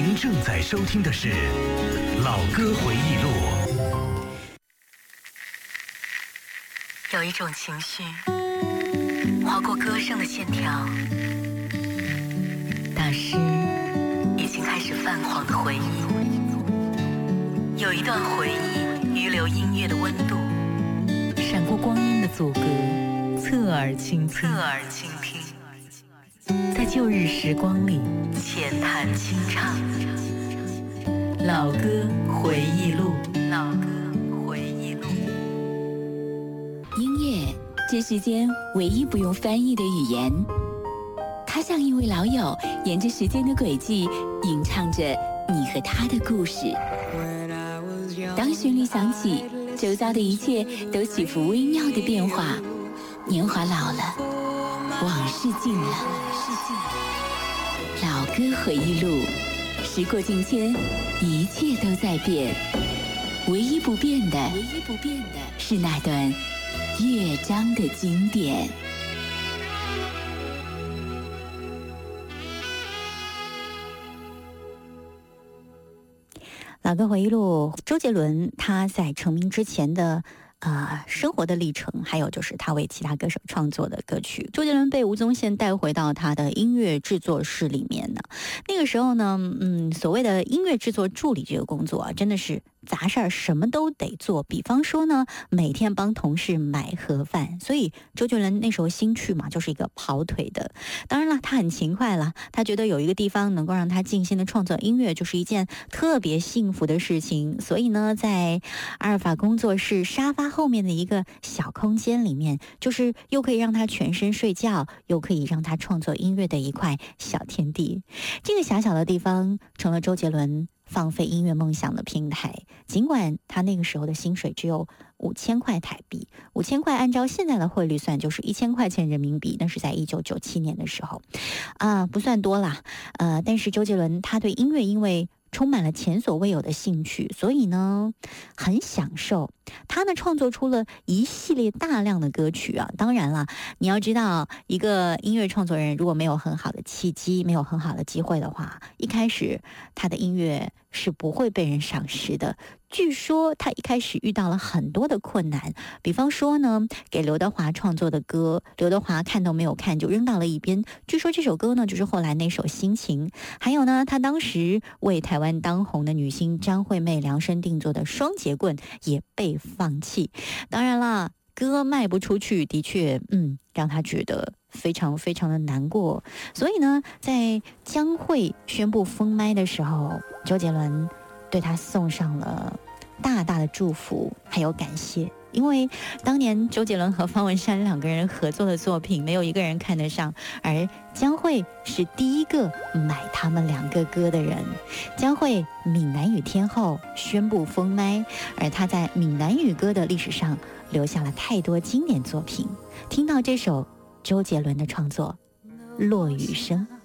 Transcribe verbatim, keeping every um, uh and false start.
您正在收听的是《老歌回忆录》。 有一种情绪划过歌声的线条，打湿已经开始泛黄的回忆。有一段回忆余留音乐的温度，闪过光阴的阻隔，侧耳倾听，侧耳倾听，在旧日时光里浅谈轻唱。老歌回忆录，老歌回忆录。 音乐，这世间唯一不用翻译的语言，它像一位老友，沿着时间的轨迹，吟唱着你和他的故事。当旋律响起，周遭的一切都起伏微妙的变化。年华老了，往事尽了，老歌回忆录，时过境迁，一切都在变，唯一不变的，唯一不变的是那段乐章的经典。 老歌回忆录，周杰伦他在成名之前的呃，生活的历程，还有就是他为其他歌手创作的歌曲。周杰伦被吴宗宪带回到他的音乐制作室里面呢。那个时候呢，嗯，所谓的音乐制作助理这个工作啊，真的是杂事儿，什么都得做。比方说呢，每天帮同事买盒饭。所以周杰伦那时候兴趣嘛，就是一个跑腿的。当然了，他很勤快了，他觉得有一个地方能够让他静心的创作音乐，就是一件特别幸福的事情。所以呢，在阿尔法工作室沙发后面的一个小空间里面，就是又可以让他全身睡觉，又可以让他创作音乐的一块小天地。这个狭小的地方成了周杰伦放飞音乐梦想的平台。尽管他那个时候的薪水只有五千块台币，五千块按照现在的汇率算就是一千块钱人民币，那是在一九九七年的时候，啊、呃，不算多啦。呃，但是周杰伦他对音乐因为充满了前所未有的兴趣，所以呢很享受。他呢创作出了一系列大量的歌曲啊。当然了，你要知道，一个音乐创作人如果没有很好的契机，没有很好的机会的话，一开始他的音乐是不会被人赏识的。据说他一开始遇到了很多的困难，比方说呢，给刘德华创作的歌，刘德华看都没有看就扔到了一边。据说这首歌呢，就是后来那首《心情》。还有呢，他当时为台湾当红的女星张惠妹量身定做的《双节棍》也被放弃。当然啦，歌卖不出去，的确，嗯，让他觉得非常非常的难过。所以呢，在江蕙宣布封麦的时候，周杰伦对他送上了大大的祝福还有感谢。因为当年周杰伦和方文山两个人合作的作品没有一个人看得上，而江蕙是第一个买他们两个歌的人。江蕙闽南语天后宣布封麦，而她在闽南语歌的历史上留下了太多经典作品。听到这首周杰伦的创作《落雨声》。